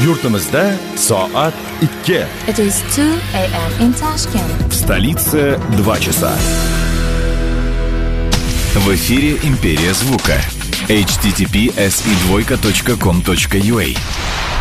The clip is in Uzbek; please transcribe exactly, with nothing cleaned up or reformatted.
Yurtimizda soat ikki. It is two a.m. in Tashkent. В столице два часа. В эфире «Империя звука». эйч ти ти пи эс и двойка точка ком точка ю а.